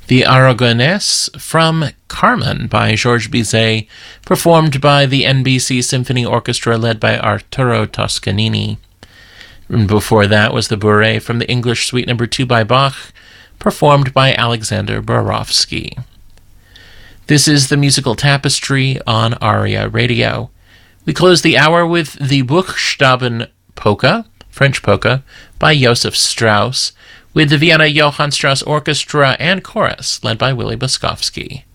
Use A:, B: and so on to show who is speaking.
A: The Aragonese from Carmen by Georges Bizet, performed by the NBC Symphony Orchestra led by Arturo Toscanini. And before that was the Bourrée from the English Suite No. 2 by Bach, performed by Alexander Borowski. This is the Musical Tapestry on ARIA Radio. We close the hour with the Buchstaben Polka, French polka, by Josef Strauss, with the Vienna Johann Strauss Orchestra and Chorus, led by Willy Boskovsky.